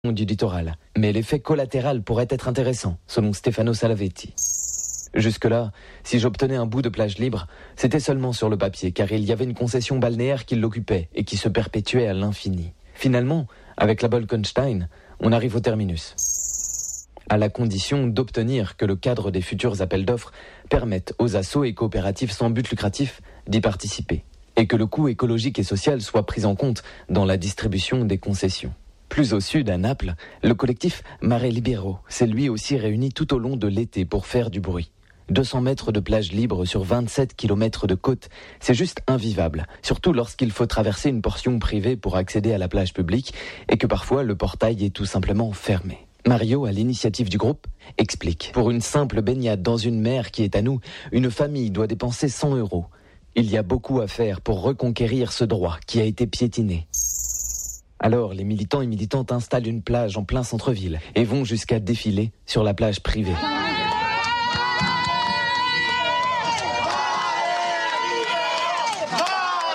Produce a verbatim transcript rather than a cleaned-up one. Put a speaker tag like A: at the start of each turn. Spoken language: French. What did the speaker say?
A: du littoral. Mais l'effet collatéral pourrait être intéressant, selon Stefano Salavetti. Jusque-là, si j'obtenais un bout de plage libre, c'était seulement sur le papier, car il y avait une concession balnéaire qui l'occupait et qui se perpétuait à l'infini. Finalement, avec la Bolkenstein, on arrive au terminus. À la condition d'obtenir que le cadre des futurs appels d'offres permette aux assos et coopératives sans but lucratif d'y participer, et que le coût écologique et social soit pris en compte dans la distribution des concessions. Plus au sud, à Naples, le collectif Mare Libero s'est lui aussi réuni tout au long de l'été pour faire du bruit. deux cents mètres de plage libre sur vingt-sept kilomètres de côte, c'est juste invivable, surtout lorsqu'il faut traverser une portion privée pour accéder à la plage publique et que parfois le portail est tout simplement fermé. Mario, à l'initiative du groupe, explique. Pour une simple baignade dans une mer qui est à nous, une famille doit dépenser cent euros. Il y a beaucoup à faire pour reconquérir ce droit qui a été piétiné. Alors, les militants et militantes installent une plage en plein centre-ville et vont jusqu'à défiler sur la plage privée.